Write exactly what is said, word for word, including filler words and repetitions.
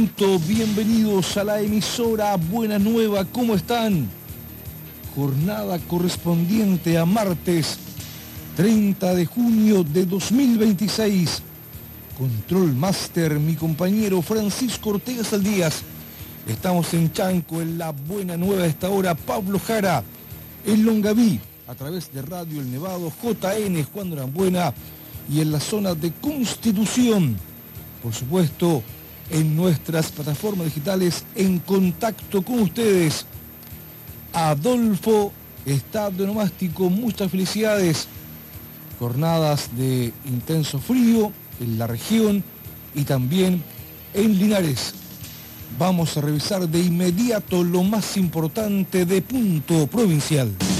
punto, bienvenidos a la emisora Buena Nueva, ¿cómo están? Jornada correspondiente a martes treinta de junio de dos mil veintiséis. Control Master, mi compañero Francisco Ortega Saldías. Estamos en Chanco, en la Buena Nueva a esta hora. Pablo Jara, en Longaví, a través de Radio El Nevado, J N, Juan Norambuena, y en la zona de Constitución. Por supuesto, en nuestras plataformas digitales, en contacto con ustedes. Adolfo, estado nomástico, muchas felicidades. Jornadas de intenso frío en la región y también en Linares. Vamos a revisar de inmediato lo más importante de Punto Provincial.